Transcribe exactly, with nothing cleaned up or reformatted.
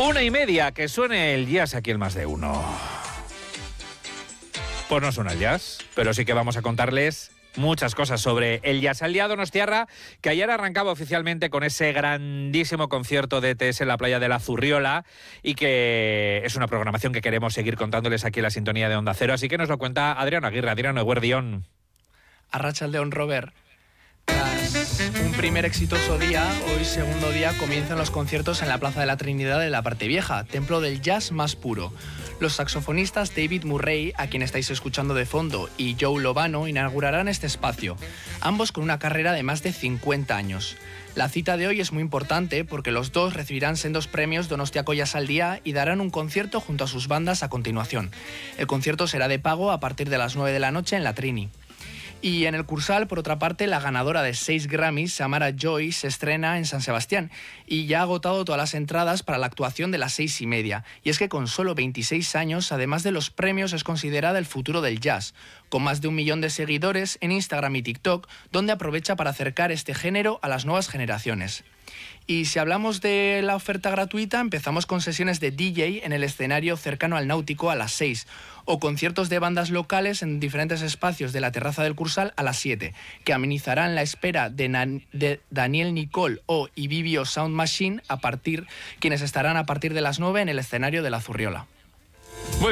Una y media, que suene el jazz aquí el Más de Uno. Pues no suena el jazz, pero sí que vamos a contarles muchas cosas sobre el jazz. El día Donostiarra, que ayer arrancaba oficialmente con ese grandísimo concierto de E T S en la playa de la Zurriola y que es una programación que queremos seguir contándoles aquí en la sintonía de Onda Cero. Así que nos lo cuenta Adriano Aguirre. Adriano Eguerdión. Arratsaldeon, Robert. Tras un primer exitoso día, hoy segundo día comienzan los conciertos en la Plaza de la Trinidad de la Parte Vieja, templo del jazz más puro. Los saxofonistas David Murray, a quien estáis escuchando de fondo, y Joe Lovano inaugurarán este espacio, ambos con una carrera de más de cincuenta años. La cita de hoy es muy importante porque los dos recibirán sendos premios Donostiako Jazz al Día y darán un concierto junto a sus bandas a continuación. El concierto será de pago a partir de las nueve de la noche en la Trini. Y en el Cursal, por otra parte, la ganadora de seis Grammys, Samara Joy, se estrena en San Sebastián y ya ha agotado todas las entradas para la actuación de las seis y media. Y es que con solo veintiséis años, además de los premios, es considerada el futuro del jazz, con más de un millón de seguidores en Instagram y TikTok, donde aprovecha para acercar este género a las nuevas generaciones. Y si hablamos de la oferta gratuita, empezamos con sesiones de D J en el escenario cercano al Náutico a las seis, o conciertos de bandas locales en diferentes espacios de la terraza del Cursal a las siete, que amenizarán la espera de, Nan- de Daniel Nicole o Ibibio Sound Machine, a partir, quienes estarán a partir de las nueve en el escenario de la Zurriola.